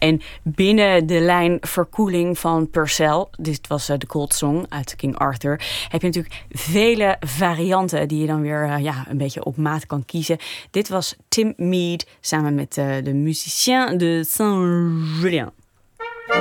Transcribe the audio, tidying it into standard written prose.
En binnen de lijn verkoeling van Purcell, dit was de Cold Song uit King Arthur, heb je natuurlijk vele varianten die je dan weer een beetje op maat kan kiezen. Dit was Tim Mead samen met de Musiciens de Saint-Julien.